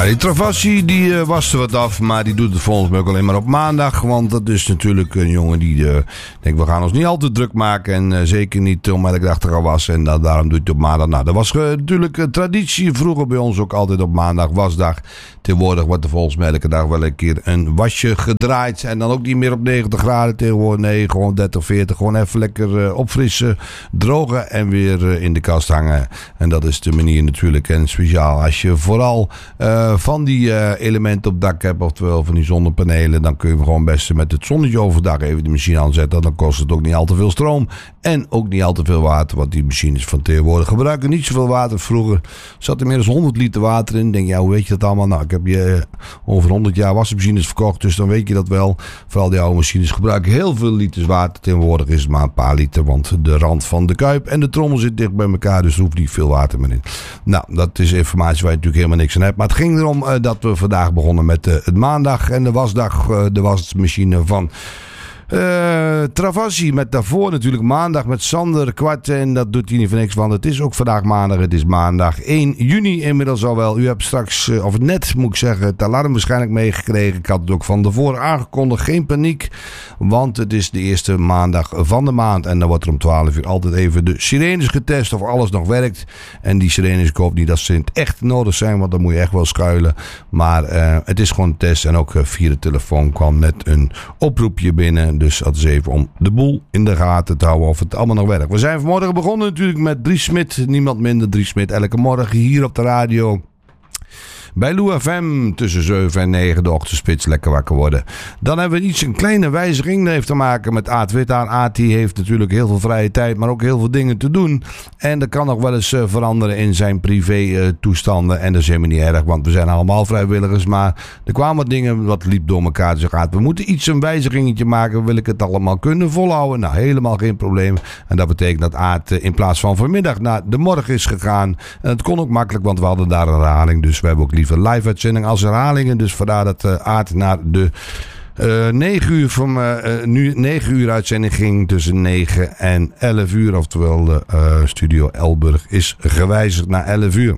die Travassi die was er wat af, maar die doet het volgens mij ook alleen maar op maandag. Want dat is natuurlijk een jongen die denkt, we gaan ons niet al te druk maken. En zeker niet om elke dag te gaan wassen. En daarom doet hij het op maandag. Nou, dat was natuurlijk traditie vroeger bij ons ook altijd op maandag, wasdag. Tegenwoordig wordt er volgens mij elke dag wel een keer een wasje gedraaid. En dan ook niet meer op 90 graden tegenwoordig. Nee, gewoon 30, 40. Gewoon even lekker opfrissen, drogen en weer in de kast hangen. En dat is de manier natuurlijk. En speciaal als je vooral van die elementen op dak hebt, oftewel van die zonnepanelen, dan kun je gewoon best met het zonnetje overdag even de machine aanzetten. Dan kost het ook niet al te veel stroom en ook niet al te veel water, want die machines van tegenwoordig gebruiken niet zoveel water. Vroeger zat er meer dan 100 liter water in. Denk je, ja, hoe weet je dat allemaal? Nou, ik heb je over 100 jaar wasmachines verkocht, dus dan weet je dat wel. Vooral die oude machines gebruiken heel veel liters water. Tegenwoordig is het maar een paar liter, want de rand van de kuip en de trommel zit dicht bij elkaar, dus er hoeft niet veel water meer in. Nou, dat is informatie waar je natuurlijk helemaal niks aan hebt. Maar het ging erom dat we vandaag begonnen met het maandag en de wasdag, de wasmachine van Travassi, met daarvoor natuurlijk maandag met Sander Kwart. En dat doet hij niet voor niks, want het is ook vandaag maandag. Het is maandag 1 juni inmiddels al wel. U hebt straks, of net moet ik zeggen, het alarm waarschijnlijk meegekregen. Ik had het ook van tevoren aangekondigd. Geen paniek, want het is de eerste maandag van de maand. En dan wordt er om 12 uur altijd even de sirenes getest of alles nog werkt. En die sirenes, ik hoop niet dat ze in het echt nodig zijn, want dan moet je echt wel schuilen. Maar het is gewoon een test. En ook via de telefoon kwam net een oproepje binnen. Dus dat is even om de boel in de gaten te houden of het allemaal nog werkt. We zijn vanmorgen begonnen natuurlijk met Dries Smit. Niemand minder Dries Smit. Elke morgen hier op de radio. Bij Lou FM tussen 7 en 9 de ochtendspits lekker wakker worden. Dan hebben we een kleine wijziging. Dat heeft te maken met Aad Wittaan. Aad die heeft natuurlijk heel veel vrije tijd, maar ook heel veel dingen te doen. En dat kan nog wel eens veranderen in zijn privé toestanden. En dat is helemaal niet erg, want we zijn allemaal vrijwilligers. Maar er kwamen dingen wat liep door elkaar. Dus Aad, we moeten een wijzigingetje maken. Wil ik het allemaal kunnen volhouden? Nou, helemaal geen probleem. En dat betekent dat Aad in plaats van vanmiddag naar de morgen is gegaan. En het kon ook makkelijk, want we hadden daar een herhaling. Dus we hebben ook liever live-uitzending als herhalingen. Dus vandaar dat Aad naar de 9 uur van nu 9 uur uitzending ging tussen 9 en 11 uur. Oftewel de studio Elburg is gewijzigd naar 11 uur.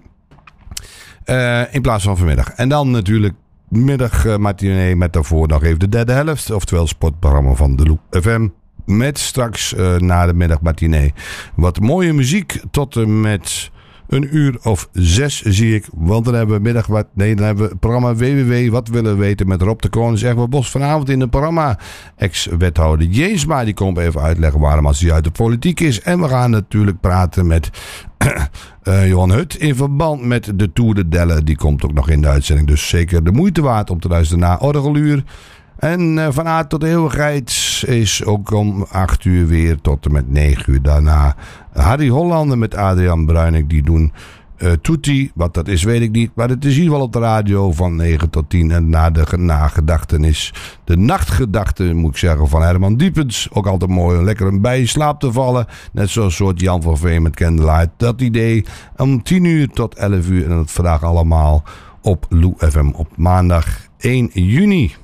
In plaats van vanmiddag. En dan natuurlijk middag matinee met daarvoor nog even de derde helft. Oftewel sportprogramma van de Lou FM. Met straks na de middagmatinee wat mooie muziek tot en met een uur of 6 zie ik. Want dan hebben we dan hebben we het programma WWW. Wat willen we weten met Rob de Kroon. Zeg maar Bos vanavond in het programma. Ex-wethouder Jeensma. Die komt even uitleggen waarom als hij uit de politiek is. En we gaan natuurlijk praten met Johan Hut in verband met de Tour de Delle. Die komt ook nog in de uitzending. Dus zeker de moeite waard om te luisteren naar Orgeluur. En van aard tot de eeuwigheid is ook om 8 uur weer tot en met 9 uur. Daarna Harry Hollander met Adriaan Bruining. Die doen Toetie. Wat dat is weet ik niet. Maar het is in ieder geval op de radio van 9 tot 10. En na de nagedachtenis. De nachtgedachten moet ik zeggen van Herman Diepens. Ook altijd mooi om lekker bij in slaap te vallen. Net zo'n soort Jan van Veen met Candlelight. Dat idee om 10 uur tot 11 uur. En dat vandaag allemaal op Lou FM op maandag 1 juni.